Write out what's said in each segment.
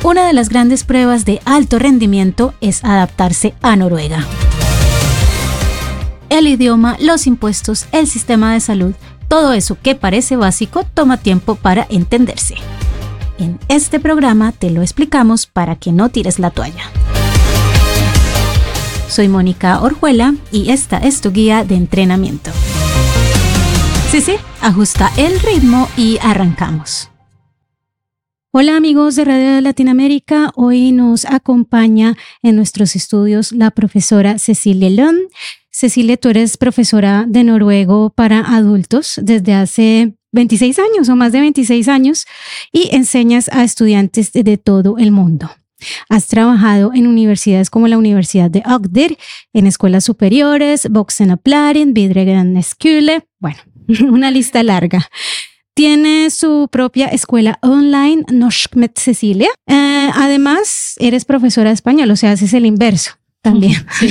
Una de las grandes pruebas de alto rendimiento es adaptarse a Noruega. El idioma, los impuestos, el sistema de salud, todo eso que parece básico toma tiempo para entenderse. En este programa te lo explicamos para que no tires la toalla. Soy Mónica Orjuela y esta es tu guía de entrenamiento. Sí, ajusta el ritmo y arrancamos. Hola amigos de Radio Latinoamérica, hoy nos acompaña en nuestros estudios la profesora Cecilie Lund. Cecilie, tú eres profesora de noruego para adultos desde hace 26 años o más de 26 años y enseñas a estudiantes de todo el mundo. Has trabajado en universidades como la Universidad de Agder, en escuelas superiores, Voksenopplæring, Videregående Skole, bueno, una lista larga. Tiene su propia escuela online, Norsk med Cecilie. Además, eres profesora de español, o sea, haces el inverso también. Sí.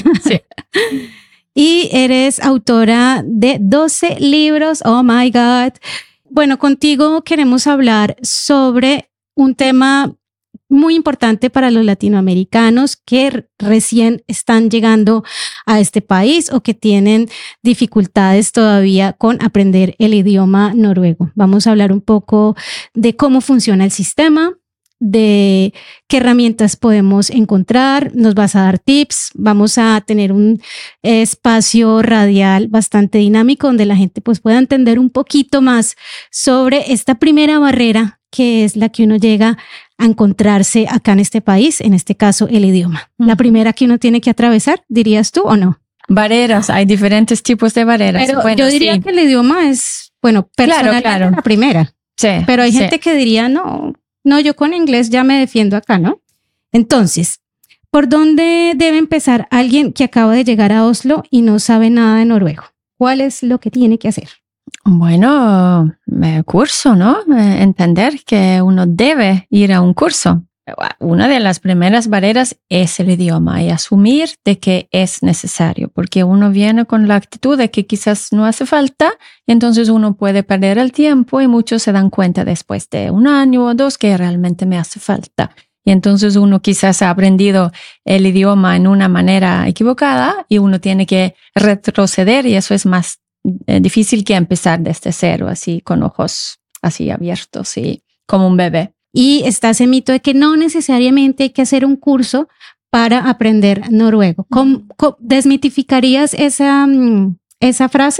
Y eres autora de 12 libros. Oh my God. Bueno, contigo queremos hablar sobre un tema muy importante para los latinoamericanos que recién están llegando a este país o que tienen dificultades todavía con aprender el idioma noruego. Vamos a hablar un poco de cómo funciona el sistema, de qué herramientas podemos encontrar, nos vas a dar tips, vamos a tener un espacio radial bastante dinámico donde la gente pues pueda entender un poquito más sobre esta primera barrera que es la que uno llega a encontrarse acá en este país, en este caso el idioma. La primera que uno tiene que atravesar, ¿dirías tú o no? Barreras, hay diferentes tipos de barreras. Pero bueno, yo diría que el idioma es, bueno, personalmente claro. la primera. Sí, pero hay gente que diría, no, yo con inglés ya me defiendo acá, ¿no? Entonces, ¿por dónde debe empezar alguien que acaba de llegar a Oslo y no sabe nada de noruego? ¿Cuál es lo que tiene que hacer? Bueno, curso, ¿no? Entender que uno debe ir a un curso. Una de las primeras barreras es el idioma y asumir de que es necesario, porque uno viene con la actitud de que quizás no hace falta, y entonces uno puede perder el tiempo y muchos se dan cuenta después de 1 año o 2 que realmente me hace falta. Y entonces uno quizás ha aprendido el idioma en una manera equivocada y uno tiene que retroceder y eso es más difícil que empezar desde cero, así con ojos así abiertos y como un bebé. Y está ese mito de que no necesariamente hay que hacer un curso para aprender noruego. ¿Cómo desmitificarías esa frase?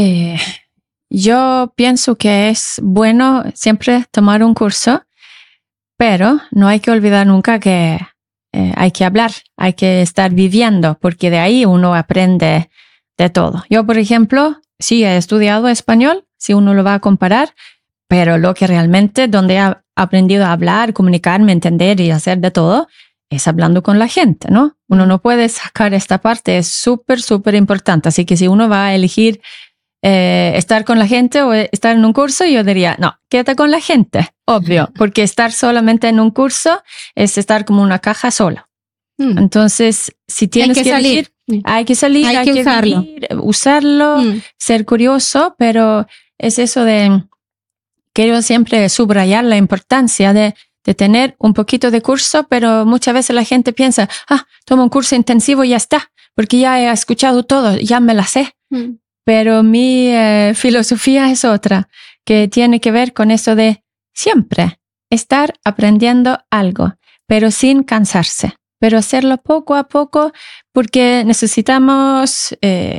Yo pienso que es bueno siempre tomar un curso, pero no hay que olvidar nunca que hay que hablar, hay que estar viviendo, porque de ahí uno aprende de todo. Yo, por ejemplo, sí he estudiado español, si uno lo va a comparar, pero lo que realmente, donde he aprendido a hablar, comunicarme, entender y hacer de todo, es hablando con la gente, ¿no? Uno no puede sacar esta parte, es súper, súper importante. Así que si uno va a elegir estar con la gente o estar en un curso, yo diría, no, quédate con la gente, obvio, porque estar solamente en un curso es estar como una caja sola. Entonces, si tienes que salir, hay que salir, hay que usarlo, usarlo, ser curioso, pero es eso de... Quiero siempre subrayar la importancia de tener un poquito de curso, pero muchas veces la gente piensa, toma un curso intensivo y ya está, porque ya he escuchado todo, ya me la sé. Pero mi filosofía es otra, que tiene que ver con eso de siempre estar aprendiendo algo, pero sin cansarse, pero hacerlo poco a poco, porque necesitamos...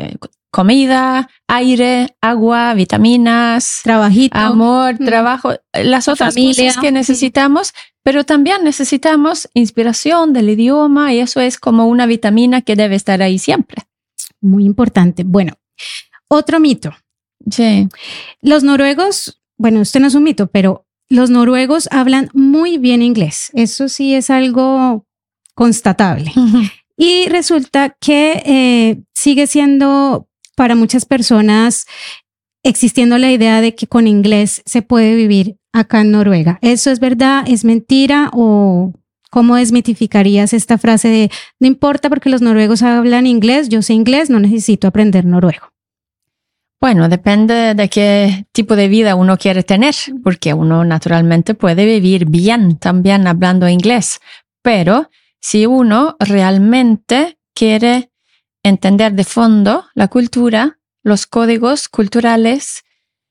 comida, aire, agua, vitaminas, trabajito, amor, trabajo, las otras cosas que necesitamos, pero también necesitamos inspiración del idioma y eso es como una vitamina que debe estar ahí siempre. Muy importante. Bueno, otro mito. Sí. Los noruegos, bueno, esto no es un mito, pero los noruegos hablan muy bien inglés. Eso sí es algo constatable. Y resulta que sigue siendo... para muchas personas existiendo la idea de que con inglés se puede vivir acá en Noruega. ¿Eso es verdad? ¿Es mentira? ¿O cómo desmitificarías esta frase de no importa porque los noruegos hablan inglés, yo sé inglés, no necesito aprender noruego? Bueno, depende de qué tipo de vida uno quiere tener, porque uno naturalmente puede vivir bien también hablando inglés, pero si uno realmente quiere entender de fondo la cultura, los códigos culturales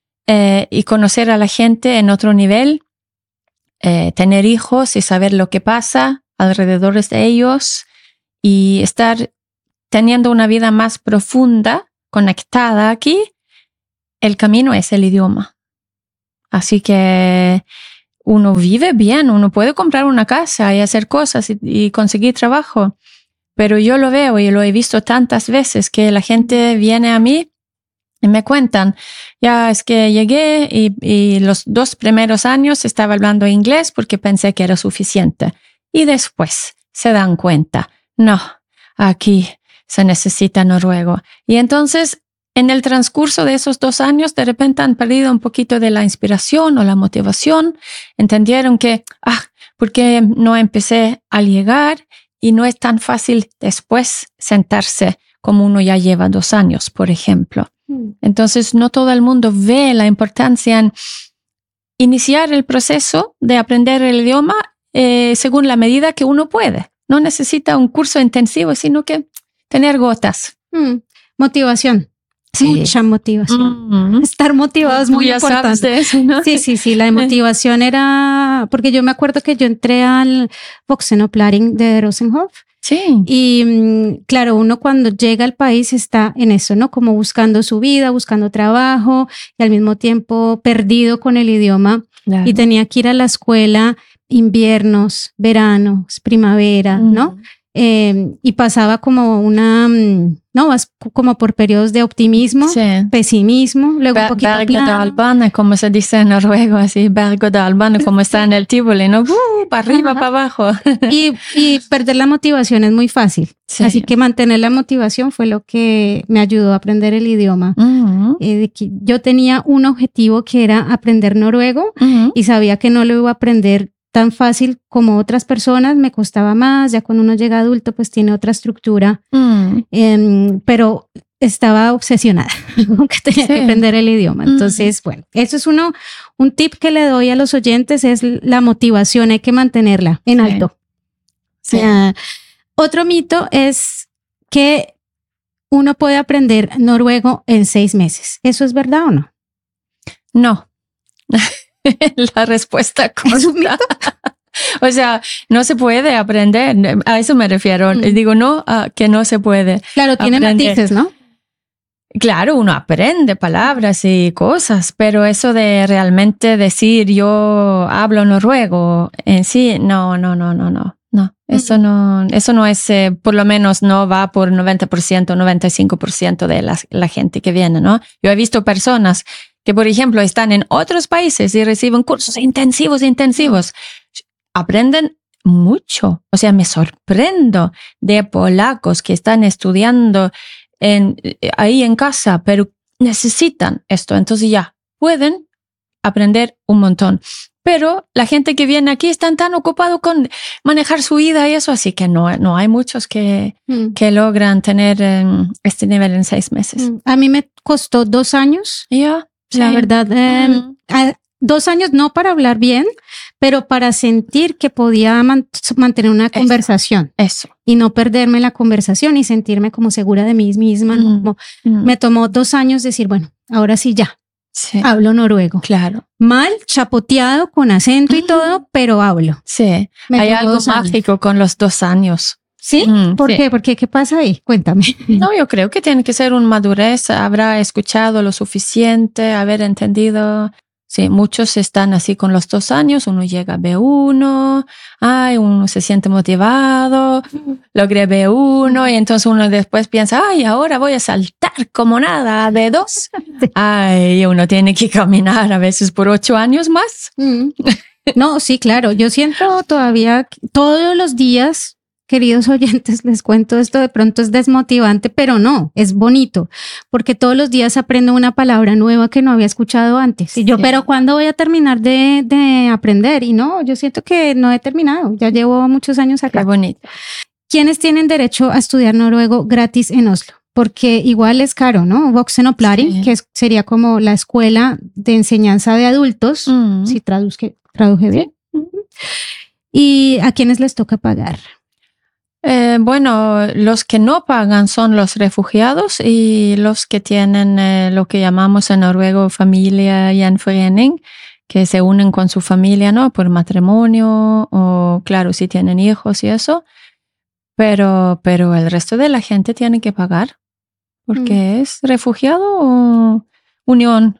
y conocer a la gente en otro nivel, tener hijos y saber lo que pasa alrededor de ellos y estar teniendo una vida más profunda, conectada aquí, el camino es el idioma. Así que uno vive bien, uno puede comprar una casa y hacer cosas y conseguir trabajo. Pero yo lo veo y lo he visto tantas veces que la gente viene a mí y me cuentan, ya es que llegué y los 2 primeros años estaba hablando inglés porque pensé que era suficiente. Y después se dan cuenta, no, aquí se necesita noruego. Y entonces, en el transcurso de esos 2 años, de repente han perdido un poquito de la inspiración o la motivación. Entendieron que, ¿por qué no empecé a llegar? Y no es tan fácil después sentarse como uno ya lleva 2 años, por ejemplo. Entonces, no todo el mundo ve la importancia en iniciar el proceso de aprender el idioma según la medida que uno puede. No necesita un curso intensivo, sino que tener gotas. Motivación. Sí. Mucha motivación. Estar motivado es muy importante. Sabes de eso, ¿no? Sí. La motivación era... Porque yo me acuerdo que yo entré al Voxenoplaring de Rosenhof. Sí. Y claro, uno cuando llega al país está en eso, ¿no? Como buscando su vida, buscando trabajo y al mismo tiempo perdido con el idioma. Claro. Y tenía que ir a la escuela inviernos, veranos, primavera, ¿no? Y pasaba como vas como por periodos de optimismo, pesimismo, luego un poquito berg-og-dal-bane, como se dice en noruego, así, berg-og-dal-bane, como está en el Tivoli, ¿no? Para arriba, para abajo. Y perder la motivación es muy fácil. Sí. Así que mantener la motivación fue lo que me ayudó a aprender el idioma. Yo tenía un objetivo que era aprender noruego y sabía que no lo iba a aprender tan fácil como otras personas, me costaba más, ya cuando uno llega adulto pues tiene otra estructura, pero estaba obsesionada con que tenía que aprender el idioma. Entonces, bueno, eso es un tip que le doy a los oyentes, es la motivación, hay que mantenerla en alto. Sí. Otro mito es que uno puede aprender noruego en 6 meses. ¿Eso es verdad o no? No. La respuesta corta. ¿Es un mito? O sea, no se puede aprender. A eso me refiero. Digo, no, que no se puede. Claro, tiene matices, ¿no? Claro, uno aprende palabras y cosas, pero eso de realmente decir yo hablo noruego en sí, no. Eso no es, por lo menos no va por 90%, 95% de la gente que viene, ¿no? Yo he visto personas que, por ejemplo, están en otros países y reciben cursos intensivos. Aprenden mucho. O sea, me sorprendo de polacos que están estudiando ahí en casa, pero necesitan esto. Entonces ya pueden aprender un montón. Pero la gente que viene aquí están tan ocupados con manejar su vida y eso, así que no hay muchos que logran tener este nivel en 6 meses. A mí me costó 2 años. La verdad, 2 años no para hablar bien, pero para sentir que podía mantener una conversación. Eso. Y no perderme la conversación y sentirme como segura de mí misma. Me tomó 2 años decir, bueno, ahora sí ya. Sí. Hablo noruego. Claro. Mal, chapoteado, con acento y todo, pero hablo. Sí. Hay algo mágico con los 2 años. ¿Sí? ¿Por qué? ¿Por qué? ¿Qué pasa ahí? Cuéntame. No, yo creo que tiene que ser una madurez. Habrá escuchado lo suficiente, haber entendido. Sí, muchos están así con los 2 años. Uno llega a B1, uno se siente motivado, logré B1 y entonces uno después piensa, ahora voy a saltar como nada a B2. Y uno tiene que caminar a veces por 8 años más. No, sí, claro. Yo siento todavía todos los días, queridos oyentes, les cuento esto, de pronto es desmotivante, pero no, es bonito, porque todos los días aprendo una palabra nueva que no había escuchado antes. Y yo, pero ¿cuándo voy a terminar de aprender? Y no, yo siento que no he terminado, ya llevo muchos años acá. Qué bonito. ¿Quiénes tienen derecho a estudiar noruego gratis en Oslo? porque igual es caro, ¿no? Voxenopláring, Sí. que sería como la escuela de enseñanza de adultos, si traduje bien. ¿Y a quiénes les toca pagar? Bueno, los que no pagan son los refugiados y los que tienen lo que llamamos en noruego familia gjenforening, que se unen con su familia, ¿no? Por matrimonio o, claro, si tienen hijos y eso. Pero el resto de la gente tiene que pagar porque es refugiado o reunión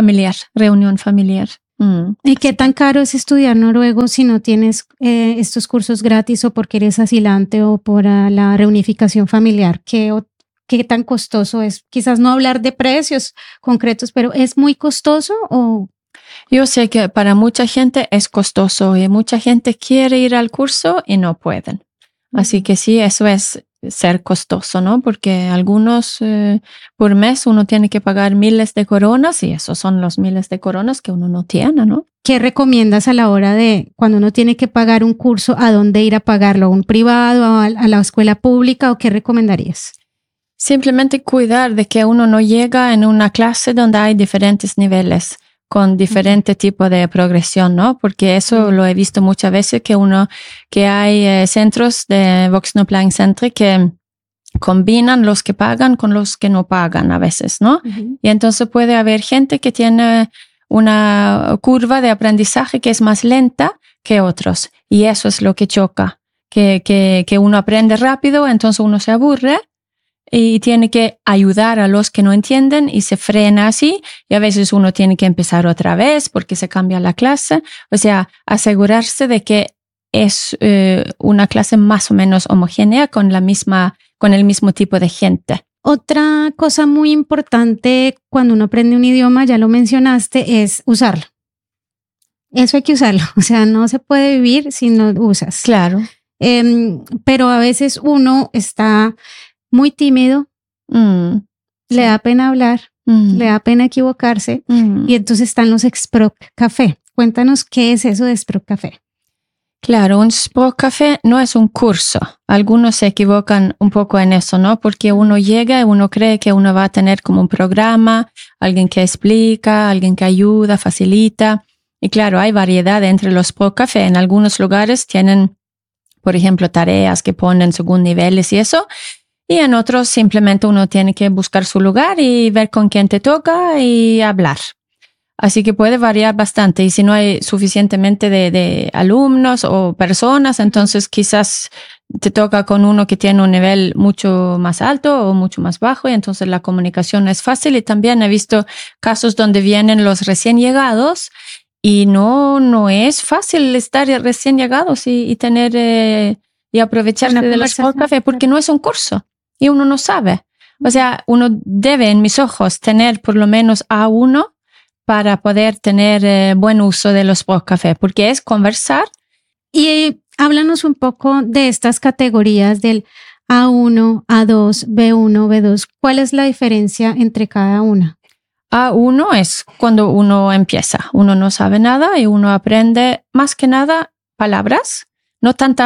familiar. ¿Y qué tan caro es estudiar noruego si no tienes estos cursos gratis o porque eres asilante o por la reunificación familiar? ¿Qué tan costoso es? Quizás no hablar de precios concretos, pero ¿es muy costoso o...? Yo sé que para mucha gente es costoso y mucha gente quiere ir al curso y no pueden. Así que sí, eso es ser costoso, ¿no? Porque algunos por mes uno tiene que pagar miles de coronas y esos son los miles de coronas que uno no tiene, ¿no? ¿Qué recomiendas a la hora de cuando uno tiene que pagar un curso, a dónde ir a pagarlo? ¿A un privado, a la escuela pública o qué recomendarías? Simplemente cuidar de que uno no llega en una clase donde hay diferentes niveles con diferente tipo de progresión, ¿no? Porque eso lo he visto muchas veces que hay centros de Voxenoplæring Centre que combinan los que pagan con los que no pagan a veces, ¿no? Y entonces puede haber gente que tiene una curva de aprendizaje que es más lenta que otros y eso es lo que choca, que uno aprende rápido, entonces uno se aburre y tiene que ayudar a los que no entienden y se frena así y a veces uno tiene que empezar otra vez porque se cambia la clase, o sea, asegurarse de que es una clase más o menos homogénea con el mismo tipo de gente. Otra cosa muy importante cuando uno aprende un idioma, ya lo mencionaste, es usarlo. Eso hay que usarlo, o sea, no se puede vivir si no usas. Claro. Pero a veces uno está muy tímido, le da pena hablar, le da pena equivocarse y entonces están los Språkcafé. Cuéntanos qué es eso de Språkcafé. Claro, un Språkcafé no es un curso. Algunos se equivocan un poco en eso, ¿no? Porque uno llega y uno cree que uno va a tener como un programa, alguien que explica, alguien que ayuda, facilita. Y claro, hay variedad entre los Språkcafé. En algunos lugares tienen, por ejemplo, tareas que ponen según niveles y eso. Y en otros simplemente uno tiene que buscar su lugar y ver con quién te toca y hablar. Así que puede variar bastante y si no hay suficientemente de alumnos o personas, entonces quizás te toca con uno que tiene un nivel mucho más alto o mucho más bajo y entonces la comunicación no es fácil. Y también he visto casos donde vienen los recién llegados y no es fácil estar recién llegados y tener y aprovecharse de los Språkcafé porque no es un curso. Y uno no sabe. O sea, uno debe, en mis ojos, tener por lo menos A1 para poder tener buen uso de los Språkcafé, porque es conversar. Y háblanos un poco de estas categorías del A1, A2, B1, B2. ¿Cuál es la diferencia entre cada una? A1 es cuando uno empieza. Uno no sabe nada y uno aprende más que nada palabras. No tanto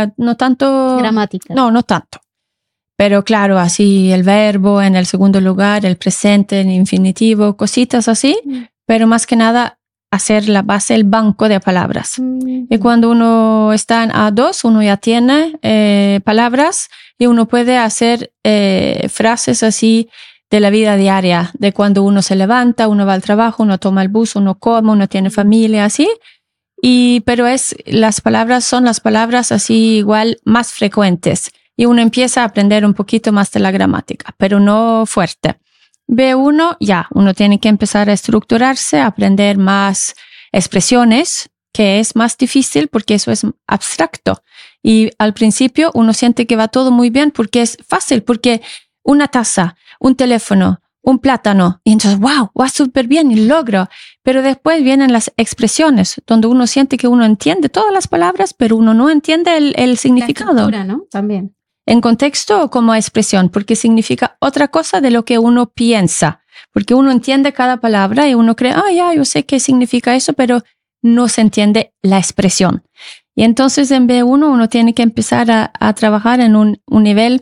gramática. No tanto. Pero claro, así el verbo en el segundo lugar, el presente, el infinitivo, cositas así. Pero más que nada hacer la base, el banco de palabras. Y cuando uno está en A2, uno ya tiene palabras y uno puede hacer frases así de la vida diaria, de cuando uno se levanta, uno va al trabajo, uno toma el bus, uno come, uno tiene familia, así. Pero las palabras son las palabras así igual más frecuentes. Y uno empieza a aprender un poquito más de la gramática, pero no fuerte. B1, ya, uno tiene que empezar a estructurarse, a aprender más expresiones, que es más difícil porque eso es abstracto. Y al principio uno siente que va todo muy bien porque es fácil, porque una taza, un teléfono, un plátano, y entonces, wow, va súper bien y logro. Pero después vienen las expresiones, donde uno siente que uno entiende todas las palabras, pero uno no entiende el significado. La estructura, ¿no? También. En contexto o como expresión, porque significa otra cosa de lo que uno piensa, porque uno entiende cada palabra y uno cree, ya, yo sé qué significa eso, pero no se entiende la expresión. Y entonces en B1 uno tiene que empezar a trabajar en un nivel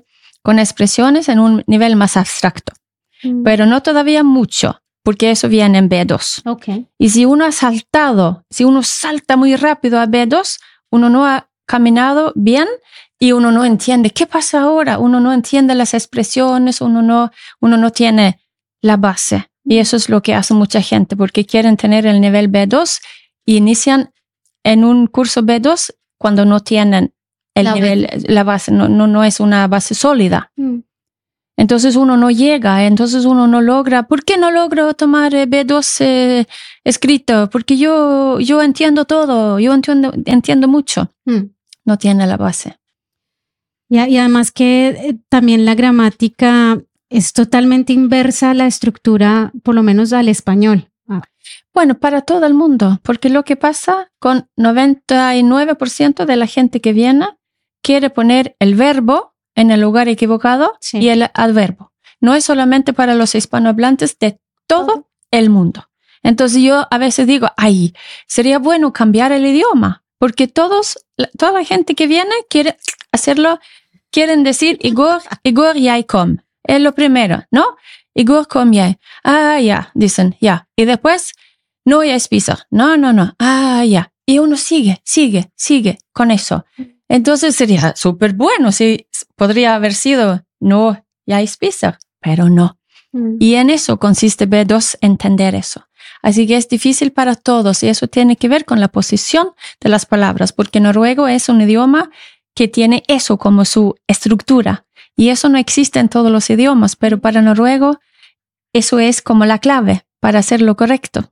con expresiones en un nivel más abstracto, pero no todavía mucho, porque eso viene en B2. Okay. Y si uno salta muy rápido a B2, uno no ha caminado bien y uno no entiende qué pasa ahora, uno no entiende las expresiones, uno no tiene la base. Y eso es lo que hace mucha gente, porque quieren tener el nivel B2 y inician en un curso B2 cuando no tienen la base, no es una base sólida. Entonces uno no llega, entonces uno no logra. ¿Por qué no logro tomar B2 escrito? Porque yo entiendo todo, yo entiendo mucho. No tiene la base. Y además que también la gramática es totalmente inversa a la estructura, por lo menos al español. Bueno, para todo el mundo, porque lo que pasa con 99% de la gente que viene quiere poner el verbo en el lugar equivocado y el adverbio. No es solamente para los hispanohablantes de todo el mundo. Entonces yo a veces digo, sería bueno cambiar el idioma, porque toda la gente que viene quiere hacerlo, quieren decir Igor jij kom. Es lo primero, ¿no? Igor kom jij. Ya, dicen, ya. Y después, no, ya spiser. No. Ya. Y uno sigue con eso. Entonces sería súper bueno si podría haber sido no, ya spiser, pero no. Y en eso consiste B2, entender eso. Así que es difícil para todos y eso tiene que ver con la posición de las palabras, porque noruego es un idioma que tiene eso como su estructura y eso no existe en todos los idiomas, pero para noruego eso es como la clave para hacer lo correcto.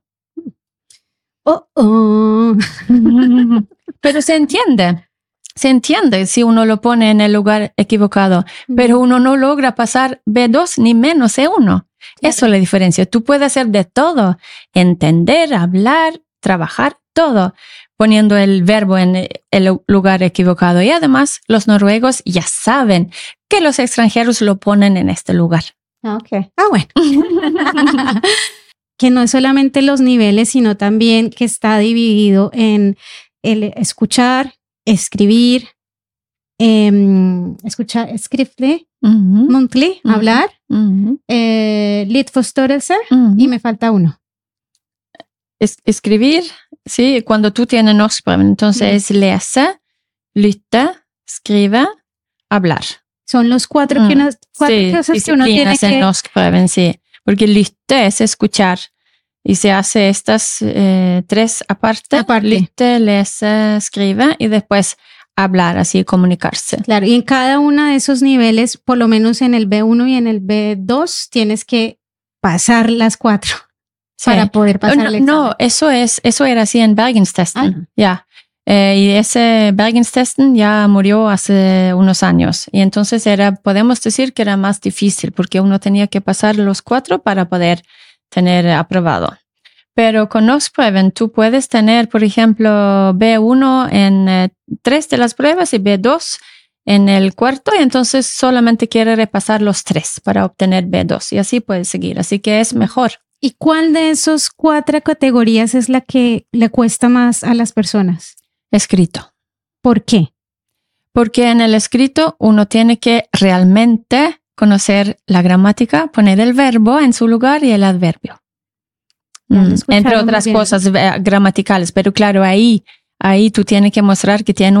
Pero se entiende si uno lo pone en el lugar equivocado, pero uno no logra pasar B2 ni menos E1. Eso es la diferencia. Tú puedes hacer de todo, entender, hablar, trabajar, todo, poniendo el verbo en el lugar equivocado. Y además, los noruegos ya saben que los extranjeros lo ponen en este lugar. Okay. Bueno. Que no es solamente los niveles, sino también que está dividido en el escuchar, escribir, skriftlig, muntlig, hablar, littforståelse, y me falta uno. Escribir, sí, cuando tú tienes norskprøven, entonces es lese, lytte, skrive, hablar. Son los cuatro cosas que uno tiene que... en norskprøven, sí. Porque lytte es escuchar y se hace estas tres aparte. Lytte, lese, escribe y después hablar, así comunicarse. Claro, y en cada uno de esos niveles, por lo menos en el B1 y en el B2, tienes que pasar las 4 para poder pasar el examen. No, eso era así en Bergenstesten. Ya. Y ese Bergenstesten ya murió hace unos años. Y entonces podemos decir que era más difícil porque uno tenía que pasar los 4 para poder tener aprobado. Pero con norskprøven tú puedes tener, por ejemplo, B1 en 3 de las pruebas y B2 en el 4, y entonces solamente quiere repasar los 3 para obtener B2 y así puedes seguir. Así que es mejor. ¿Y cuál de esos 4 categorías es la que le cuesta más a las personas? Escrito. ¿Por qué? Porque en el escrito uno tiene que realmente conocer la gramática, poner el verbo en su lugar y el adverbio. Entre otras cosas gramaticales, pero claro, ahí tú tienes que mostrar que tiene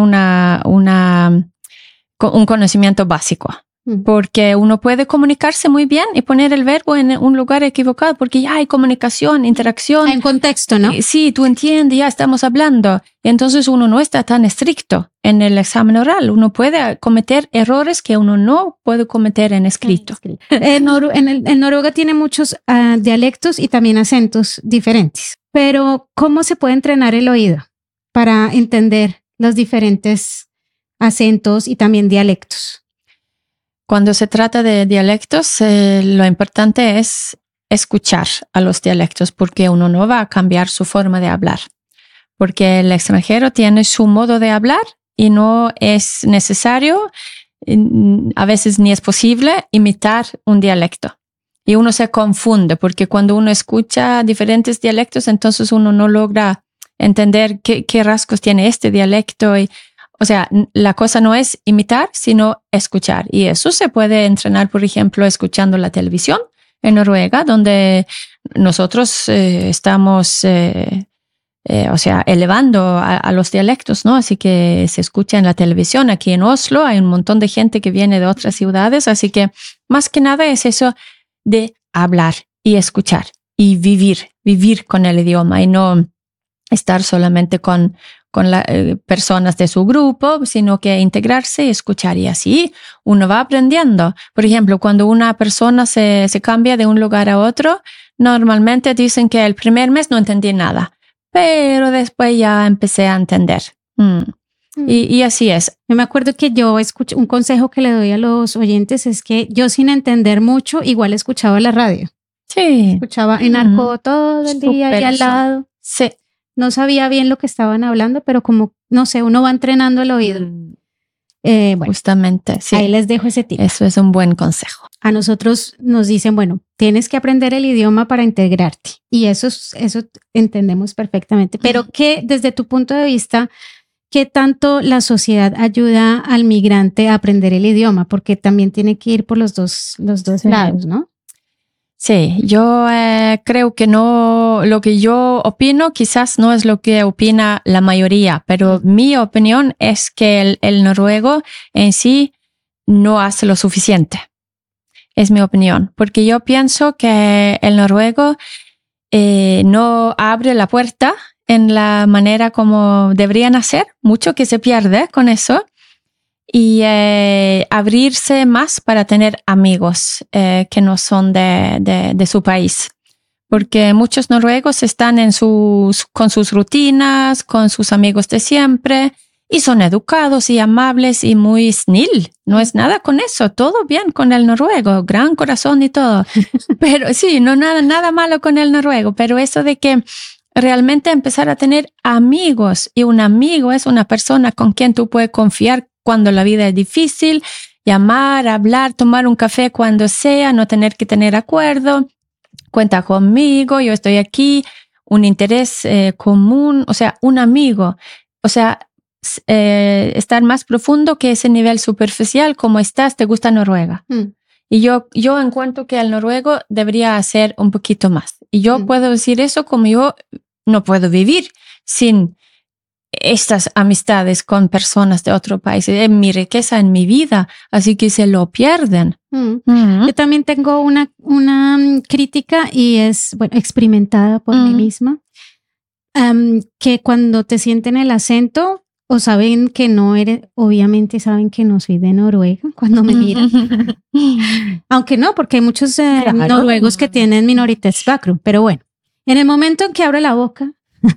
un conocimiento básico. Porque uno puede comunicarse muy bien y poner el verbo en un lugar equivocado porque ya hay comunicación, interacción. Hay un contexto, ¿no? Sí, tú entiendes, ya estamos hablando. Y entonces uno no está tan estricto en el examen oral. Uno puede cometer errores que uno no puede cometer en escrito. En Noruega tiene muchos dialectos y también acentos diferentes. Pero, ¿cómo se puede entrenar el oído para entender los diferentes acentos y también dialectos? Cuando se trata de dialectos, lo importante es escuchar a los dialectos porque uno no va a cambiar su forma de hablar. Porque el extranjero tiene su modo de hablar y no es necesario, a veces ni es posible, imitar un dialecto. Y uno se confunde porque cuando uno escucha diferentes dialectos, entonces uno no logra entender qué rasgos tiene este dialecto O sea, la cosa no es imitar, sino escuchar. Y eso se puede entrenar, por ejemplo, escuchando la televisión en Noruega, donde nosotros estamos, elevando a los dialectos, ¿no? Así que se escucha en la televisión. Aquí en Oslo hay un montón de gente que viene de otras ciudades, así que más que nada es eso de hablar y escuchar y vivir con el idioma y no estar solamente con las personas de su grupo, sino que integrarse y escuchar. Y así uno va aprendiendo. Por ejemplo, cuando una persona se cambia de un lugar a otro, normalmente dicen que el primer mes no entendí nada, pero después ya empecé a entender. Y así es. Yo me acuerdo que yo escuché un consejo que le doy a los oyentes es que yo sin entender mucho igual escuchaba la radio. Sí. Escuchaba en arco todo el día y al lado. Sí. No sabía bien lo que estaban hablando, pero como, no sé, uno va entrenando el oído. Bueno, justamente, sí. Ahí les dejo ese tip. Eso es un buen consejo. A nosotros nos dicen, bueno, tienes que aprender el idioma para integrarte. Y eso entendemos perfectamente. Pero que desde tu punto de vista, ¿qué tanto la sociedad ayuda al migrante a aprender el idioma? Porque también tiene que ir por los dos lados, ¿no? Sí, yo creo que no, lo que yo opino quizás no es lo que opina la mayoría, pero mi opinión es que el noruego en sí no hace lo suficiente. Es mi opinión, porque yo pienso que el noruego no abre la puerta en la manera como deberían hacer, mucho que se pierde con eso. Y abrirse más para tener amigos que no son de su país. Porque muchos noruegos están con sus rutinas, con sus amigos de siempre, y son educados y amables y muy snil. No es nada con eso, todo bien con el noruego, gran corazón y todo. Pero sí, no nada malo con el noruego, pero eso de que realmente empezar a tener amigos, y un amigo es una persona con quien tú puedes confiar cuando la vida es difícil, llamar, hablar, tomar un café cuando sea, no tener que tener acuerdo, cuenta conmigo, yo estoy aquí, un interés común, o sea, un amigo, o sea, estar más profundo que ese nivel superficial, ¿cómo estás? ¿Te gusta Noruega? Y yo encuentro que el noruego debería hacer un poquito más. Y yo puedo decir eso como yo no puedo vivir sin estas amistades con personas de otro país. Es mi riqueza en mi vida, así que se lo pierden. Yo también tengo una crítica y es, bueno, experimentada por mí misma, que cuando te sienten el acento o saben que no eres, obviamente saben que no soy de Noruega cuando me miran. Aunque no, porque hay muchos noruegos que tienen minoritetsbakgrunn, pero bueno, en el momento en que abro la boca,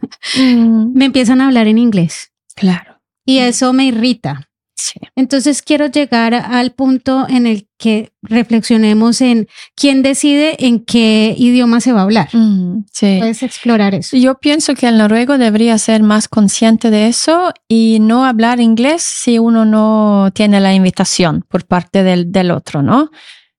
me empiezan a hablar en inglés. Claro. Y eso me irrita. Sí. Entonces quiero llegar al punto en el que reflexionemos en quién decide en qué idioma se va a hablar. Sí. Puedes explorar eso. Yo pienso que el noruego debería ser más consciente de eso y no hablar inglés si uno no tiene la invitación por parte del otro, ¿no?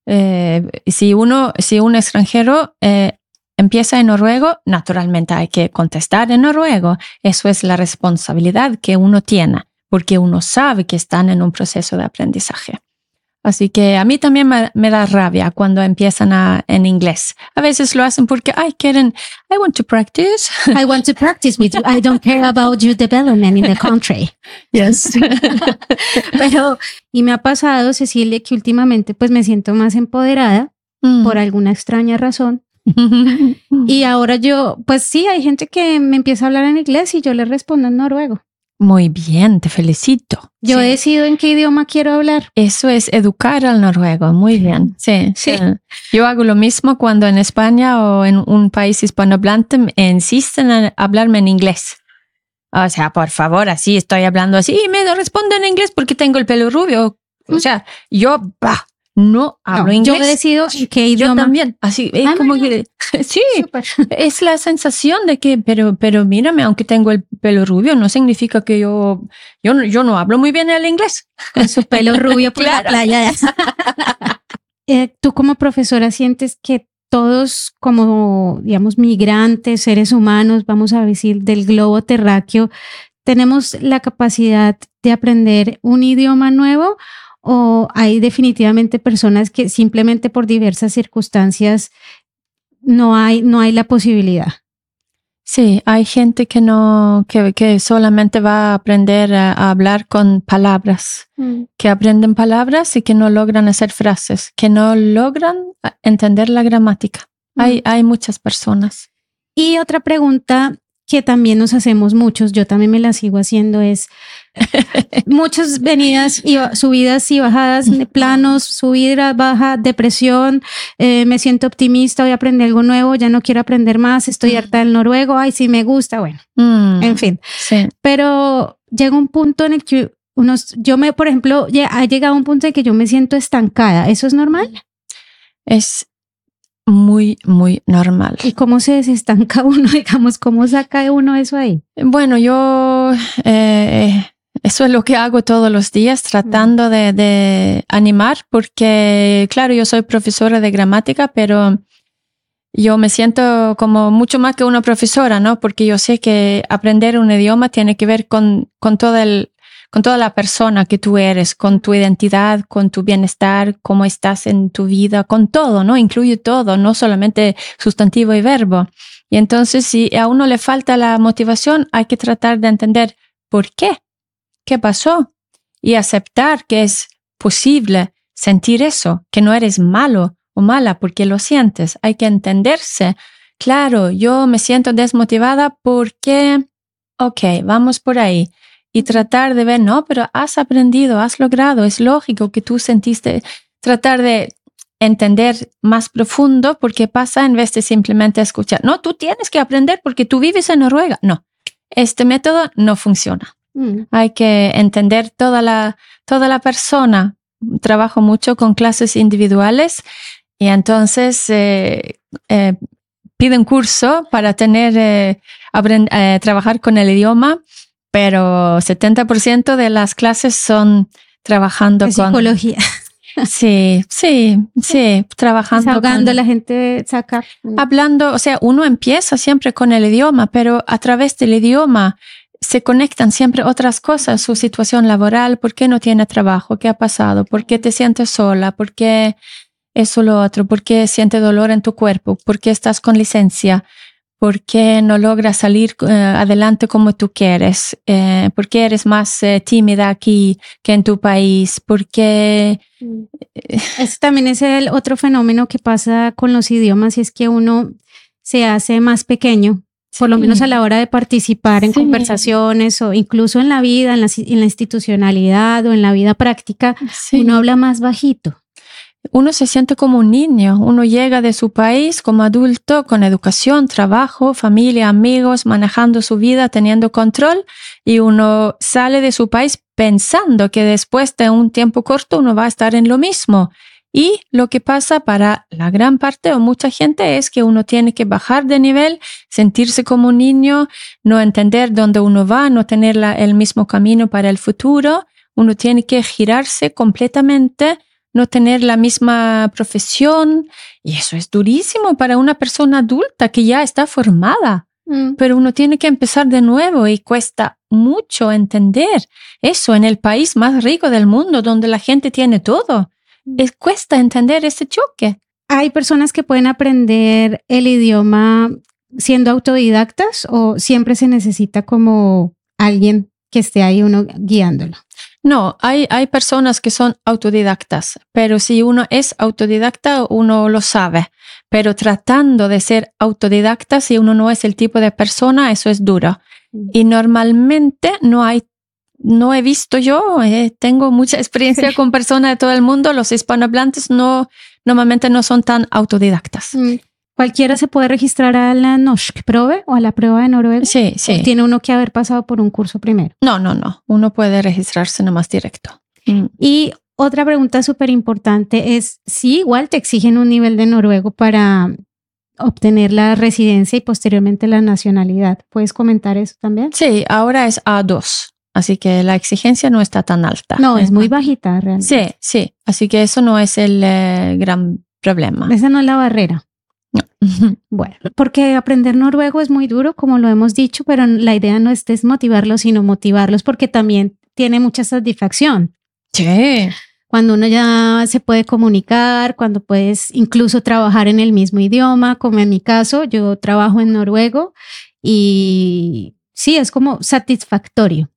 Si un extranjero empieza en noruego, naturalmente hay que contestar en noruego. Eso es la responsabilidad que uno tiene, porque uno sabe que están en un proceso de aprendizaje. Así que a mí también me da rabia cuando empiezan en inglés. A veces lo hacen porque, I want to practice. I want to practice with you. I don't care about your development in the country. Yes. Y me ha pasado, Cecilia, que últimamente pues me siento más empoderada por alguna extraña razón. Y ahora pues sí, hay gente que me empieza a hablar en inglés y yo le respondo en noruego. Muy bien, te felicito. Yo decido en qué idioma quiero hablar. Eso es educar al noruego, muy bien. Sí. Yo hago lo mismo cuando en España o en un país hispanohablante me insisten en hablarme en inglés. O sea, por favor, así estoy hablando así y me respondo en inglés porque tengo el pelo rubio. O sea, yo no hablo inglés. Yo decido en qué idioma. Yo también. Así es como que sí, super. Es la sensación de que, pero mírame, aunque tengo el pelo rubio, no significa que yo no hablo muy bien el inglés. Con su pelo rubio por la playa. Tú como profesora sientes que todos como, digamos, migrantes, seres humanos, vamos a decir, del globo terráqueo, ¿tenemos la capacidad de aprender un idioma nuevo o hay definitivamente personas que simplemente por diversas circunstancias no hay la posibilidad? Sí, hay gente que solamente va a aprender a hablar con palabras, que aprenden palabras y que no logran hacer frases, que no logran entender la gramática. Hay muchas personas. Y otra pregunta que también nos hacemos muchos, yo también me la sigo haciendo, es muchas venidas y subidas y bajadas, planos, subida, baja, depresión, me siento optimista, voy a aprender algo nuevo, ya no quiero aprender más, estoy harta del noruego, ay, sí me gusta, bueno, en fin. Sí. Pero llega un punto en el que por ejemplo, ha llegado un punto en que yo me siento estancada, ¿eso es normal? Es muy, muy normal. ¿Y cómo se desestanca uno, digamos, cómo saca uno eso ahí? Bueno, yo eso es lo que hago todos los días, tratando de animar, porque claro, yo soy profesora de gramática, pero yo me siento como mucho más que una profesora, ¿no? Porque yo sé que aprender un idioma tiene que ver con toda la persona que tú eres, con tu identidad, con tu bienestar, cómo estás en tu vida, con todo, ¿no? Incluye todo, no solamente sustantivo y verbo. Y entonces, si a uno le falta la motivación, hay que tratar de entender por qué, qué pasó, y aceptar que es posible sentir eso, que no eres malo o mala porque lo sientes. Hay que entenderse. Claro, yo me siento desmotivada porque, ok, vamos por ahí. Y tratar de ver, no, pero has aprendido, has logrado, es lógico que tú sentiste, tratar de entender más profundo por qué pasa en vez de simplemente escuchar. No, tú tienes que aprender porque tú vives en Noruega. No, este método no funciona. Hay que entender toda la persona. Trabajo mucho con clases individuales y entonces pido un curso para trabajar con el idioma. Pero 70% de las clases son trabajando con psicología. Sí, trabajando desahogando, la gente saca. Hablando, o sea, uno empieza siempre con el idioma, pero a través del idioma se conectan siempre otras cosas, su situación laboral, por qué no tiene trabajo, qué ha pasado, por qué te sientes sola, por qué eso, lo otro, por qué sientes dolor en tu cuerpo, por qué estás con licencia. ¿Por qué no logras salir adelante como tú quieres? ¿Por qué eres más tímida aquí que en tu país? ¿Por qué? Eso también es el otro fenómeno que pasa con los idiomas y es que uno se hace más pequeño, por lo menos a la hora de participar en conversaciones o incluso en la vida, en la institucionalidad o en la vida práctica, uno habla más bajito. Uno se siente como un niño, uno llega de su país como adulto con educación, trabajo, familia, amigos, manejando su vida, teniendo control, y uno sale de su país pensando que después de un tiempo corto uno va a estar en lo mismo. Y lo que pasa para la gran parte o mucha gente es que uno tiene que bajar de nivel, sentirse como un niño, no entender dónde uno va, no tener el mismo camino para el futuro. Uno tiene que girarse completamente, no tener la misma profesión, y eso es durísimo para una persona adulta que ya está formada. Pero uno tiene que empezar de nuevo y cuesta mucho entender eso en el país más rico del mundo, donde la gente tiene todo. Cuesta entender ese choque. ¿Hay personas que pueden aprender el idioma siendo autodidactas o siempre se necesita como alguien que esté ahí uno guiándolo? No, hay personas que son autodidactas, pero si uno es autodidacta, uno lo sabe. Pero tratando de ser autodidacta, si uno no es el tipo de persona, eso es duro. Y normalmente no he visto yo, tengo mucha experiencia con personas de todo el mundo, los hispanohablantes normalmente no son tan autodidactas. ¿Cualquiera se puede registrar a la Norsk Prøve o a la prueba de Noruega? Sí. ¿O tiene uno que haber pasado por un curso primero? No. Uno puede registrarse nomás directo. Y otra pregunta súper importante es si igual te exigen un nivel de noruego para obtener la residencia y posteriormente la nacionalidad. ¿Puedes comentar eso también? Sí, ahora es A2. Así que la exigencia no está tan alta. No, es muy bajita realmente. Sí. Así que eso no es el gran problema. Esa no es la barrera. No. Bueno, porque aprender noruego es muy duro, como lo hemos dicho, pero la idea no es desmotivarlos, sino motivarlos, porque también tiene mucha satisfacción. Sí. Cuando uno ya se puede comunicar, cuando puedes incluso trabajar en el mismo idioma, como en mi caso, yo trabajo en noruego y sí, es como satisfactorio.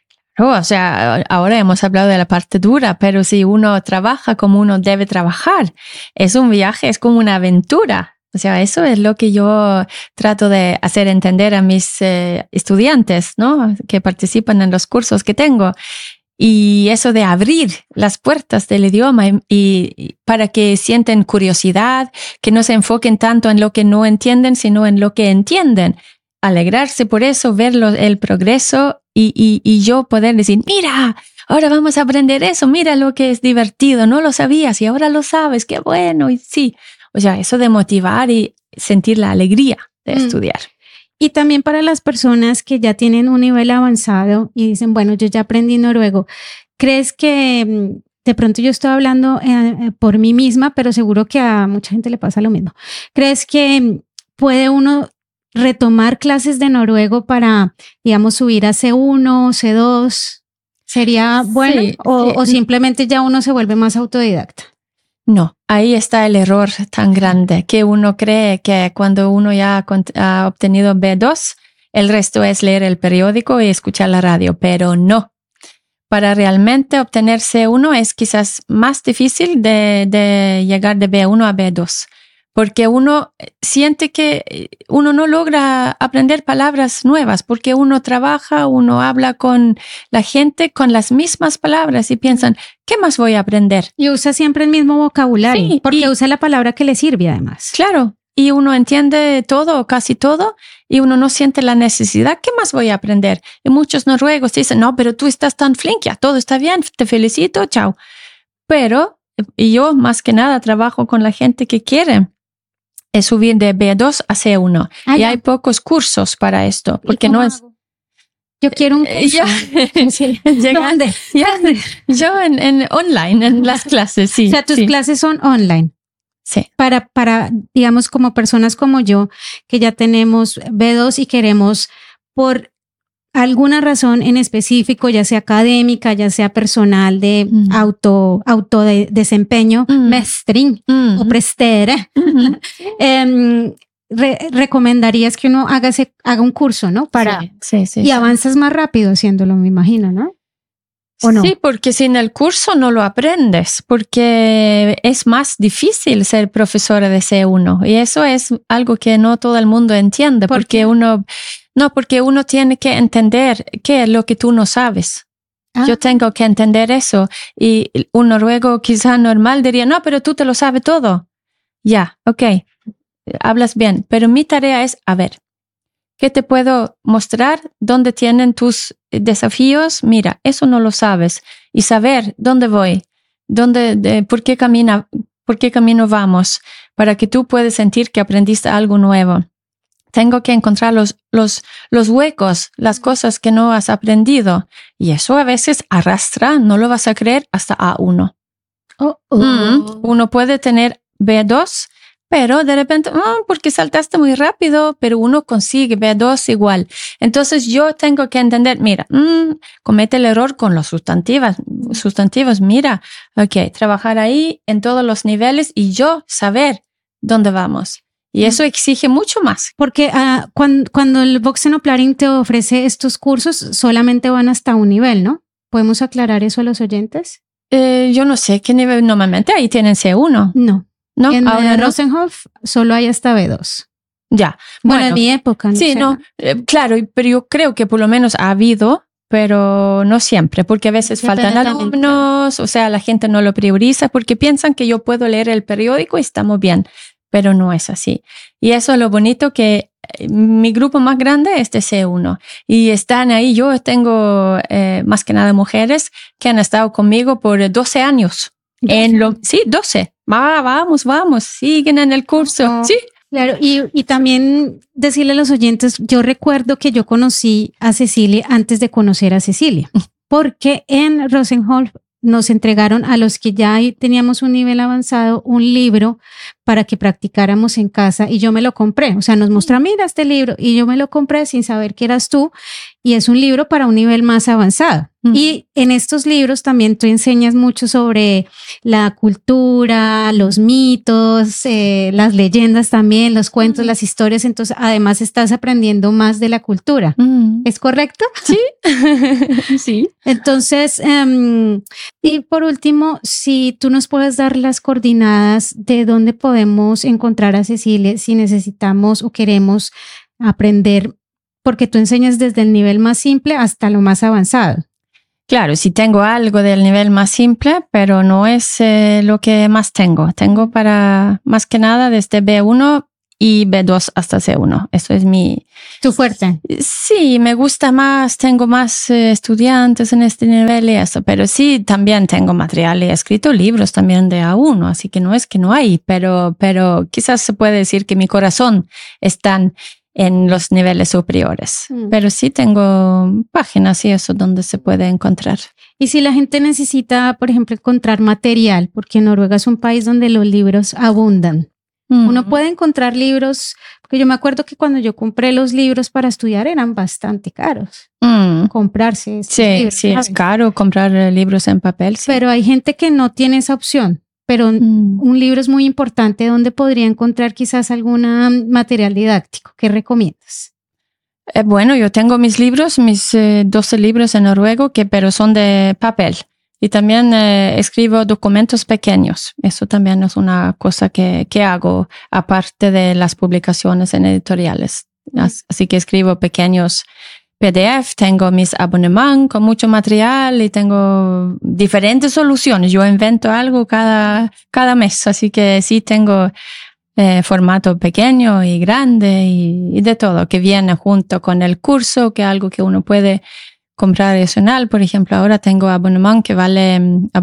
O sea, ahora hemos hablado de la parte dura, pero si uno trabaja como uno debe trabajar, es un viaje, es como una aventura. O sea, eso es lo que yo trato de hacer entender a mis estudiantes, ¿no? Que participan en los cursos que tengo. Y eso de abrir las puertas del idioma y para que sienten curiosidad, que no se enfoquen tanto en lo que no entienden, sino en lo que entienden. Alegrarse por eso, ver el progreso y yo poder decir, mira, ahora vamos a aprender eso, mira lo que es divertido, no lo sabías y ahora lo sabes, qué bueno. Y sí, o sea, eso de motivar y sentir la alegría de estudiar. Y también para las personas que ya tienen un nivel avanzado y dicen, bueno, yo ya aprendí noruego, ¿crees que de pronto yo estoy hablando por mí misma, pero seguro que a mucha gente le pasa lo mismo? ¿Crees que puede uno retomar clases de noruego para, digamos, subir a C1, C2? ¿Sería bueno? Sí, ¿O simplemente ya uno se vuelve más autodidacta? No, ahí está el error tan grande que uno cree que cuando uno ya ha obtenido B2, el resto es leer el periódico y escuchar la radio, pero no. Para realmente obtener C1 es quizás más difícil de llegar de B1 a B2, porque uno siente que uno no logra aprender palabras nuevas, porque uno trabaja, uno habla con la gente con las mismas palabras y piensan, ¿qué más voy a aprender? Y usa siempre el mismo vocabulario, sí, porque usa la palabra que le sirve además. Claro, y uno entiende todo o casi todo y uno no siente la necesidad. ¿Qué más voy a aprender? Y muchos noruegos dicen, no, pero tú estás tan flinkia, todo está bien, te felicito, chao. Pero yo más que nada trabajo con la gente que quiere subir de B2 a C1. Y ya. hay pocos cursos para esto, porque no es... Yo quiero un curso. ¿Dónde? Yo en online, en las clases, sí. O sea, tus clases son online. Sí. Para, digamos, como personas como yo, que ya tenemos B2 y queremos, por alguna razón en específico, ya sea académica, ya sea personal, de auto de desempeño, mestring o prestere, recomendarías que uno haga un curso, ¿no? Y avanzas más rápido haciéndolo, me imagino, ¿no? ¿O no? Sí, porque sin el curso no lo aprendes, porque es más difícil ser profesora de C1 y eso es algo que no todo el mundo entiende, porque uno tiene que entender qué es lo que tú no sabes. Yo tengo que entender eso y un noruego quizá normal diría, no, pero tú te lo sabes todo. Ya, ok, hablas bien, pero mi tarea es, a ver, ¿qué te puedo mostrar? ¿Dónde tienen tus desafíos? Mira, eso no lo sabes. Y saber dónde voy, por qué camino vamos, para que tú puedas sentir que aprendiste algo nuevo. Tengo que encontrar los huecos, las cosas que no has aprendido. Y eso a veces arrastra, no lo vas a creer, hasta A1. Uno puede tener B2, pero de repente, porque saltaste muy rápido, pero uno consigue B2 igual. Entonces yo tengo que entender, mira, comete el error con los sustantivos, mira, ok, trabajar ahí en todos los niveles y yo saber dónde vamos. Y eso exige mucho más. Porque cuando el Voxenoplarien te ofrece estos cursos, solamente van hasta un nivel, ¿no? ¿Podemos aclarar eso a los oyentes? Yo no sé qué nivel normalmente ahí tienen C1. No. No, en Rosenhof solo hay hasta B2. Ya. Bueno, en mi época. No sí, sé. No, claro, pero yo creo que por lo menos ha habido, pero no siempre, porque a veces faltan alumnos, o sea, la gente no lo prioriza porque piensan que yo puedo leer el periódico y estamos bien, pero no es así. Y eso es lo bonito, que mi grupo más grande es de C1 y están ahí. Yo tengo más que nada mujeres que han estado conmigo por 12 años. 12. Vamos, siguen en el curso. Sí. Claro, y también decirle a los oyentes, yo recuerdo que yo conocí a Cecilia antes de conocer a Cecilia, porque en Rosenhof nos entregaron a los que ya teníamos un nivel avanzado un libro para que practicáramos en casa y yo me lo compré. O sea, nos mostró, mira este libro y yo me lo compré sin saber que eras tú y es un libro para un nivel más avanzado. Y en estos libros también tú enseñas mucho sobre la cultura, los mitos, las leyendas también, los cuentos, las historias. Entonces, además estás aprendiendo más de la cultura. ¿Es correcto? Sí. Sí. Entonces, y por último, si tú nos puedes dar las coordenadas de dónde podemos encontrar a Cecilia si necesitamos o queremos aprender, porque tú enseñas desde el nivel más simple hasta lo más avanzado. Claro, sí tengo algo del nivel más simple, pero no es lo que más tengo. Tengo para más que nada desde B1 y B2 hasta C1. Eso es tu fuerte. Sí, me gusta más, tengo más estudiantes en este nivel y eso, pero sí, también tengo material y he escrito libros también de A1, así que no es que no hay, pero quizás se puede decir que mi corazón está en los niveles superiores. Pero sí tengo páginas y eso donde se puede encontrar. Y si la gente necesita, por ejemplo, encontrar material, porque Noruega es un país donde los libros abundan. Uno puede encontrar libros, porque yo me acuerdo que cuando yo compré los libros para estudiar eran bastante caros. Comprarse. Sí, libros, sí, ¿sabes? Es caro comprar libros en papel. Sí. Pero hay gente que no tiene esa opción. Pero un libro es muy importante donde podría encontrar quizás algún material didáctico. ¿Qué recomiendas? Bueno, yo tengo mis libros, mis 12 libros en noruego, pero son de papel. Y también escribo documentos pequeños. Eso también es una cosa que hago, aparte de las publicaciones en editoriales. Así que escribo pequeños PDF, tengo mis abonnementos con mucho material y tengo diferentes soluciones. Yo invento algo cada mes, así que sí tengo formato pequeño y grande y de todo, que viene junto con el curso, que es algo que uno puede comprar adicional. Por ejemplo, ahora tengo abonnement que vale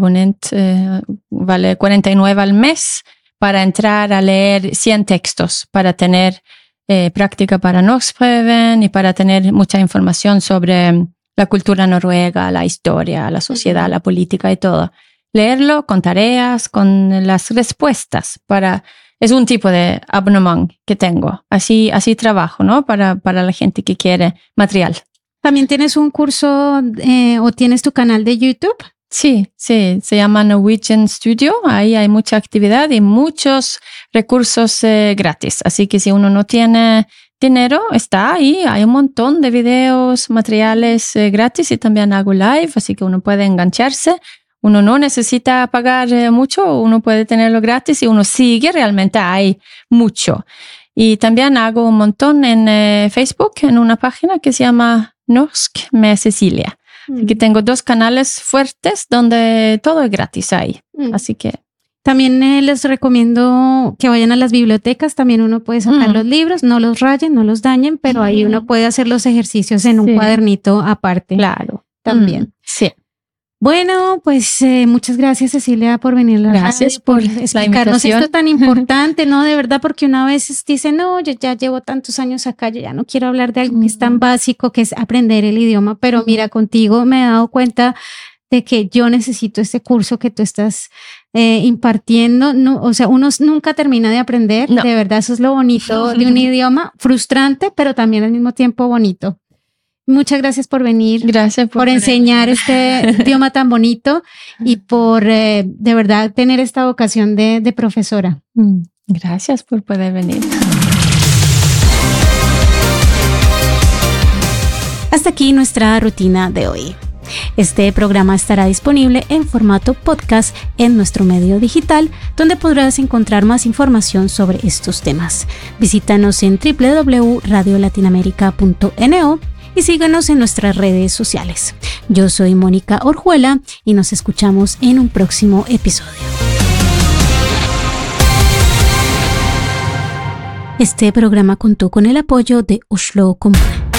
49 al mes para entrar a leer 100 textos, para tener práctica para Norskprøven y para tener mucha información sobre la cultura noruega, la historia, la sociedad, la política y todo. Leerlo con tareas, con las respuestas. Es un tipo de abonnement que tengo. Así trabajo, ¿no? Para la gente que quiere material. ¿También tienes un curso o tienes tu canal de YouTube? Sí, se llama Norwegian Studio. Ahí hay mucha actividad y muchos recursos gratis. Así que si uno no tiene dinero, está ahí. Hay un montón de videos, materiales gratis y también hago live, así que uno puede engancharse. Uno no necesita pagar mucho, uno puede tenerlo gratis y uno sigue. Realmente hay mucho. Y también hago un montón en Facebook, en una página que se llama Norsk med Cecilia. Así que tengo 2 canales fuertes donde todo es gratis ahí. Así que también les recomiendo que vayan a las bibliotecas. También uno puede sacar los libros, no los rayen, no los dañen, pero ahí uno puede hacer los ejercicios en un cuadernito aparte. Claro. También. Sí. Bueno, pues muchas gracias, Cecilia, por venir. Gracias por explicarnos esto tan importante, ¿no? De verdad, porque una vez dice, no, yo ya llevo tantos años acá, yo ya no quiero hablar de algo que es tan básico, que es aprender el idioma, pero mira, contigo me he dado cuenta de que yo necesito este curso que tú estás impartiendo. No, o sea, uno nunca termina de aprender, de verdad, eso es lo bonito de un idioma, frustrante, pero también al mismo tiempo bonito. Muchas gracias por venir. Gracias por enseñar este idioma tan bonito y por de verdad tener esta vocación de profesora. Gracias por poder venir. Hasta aquí nuestra rutina de hoy. Este programa estará disponible en formato podcast en nuestro medio digital, donde podrás encontrar más información sobre estos temas. Visítanos en www.radiolatinaamerica.no y síganos en nuestras redes sociales. Yo soy Mónica Orjuela y nos escuchamos en un próximo episodio. Este programa contó con el apoyo de Oslo Comuna.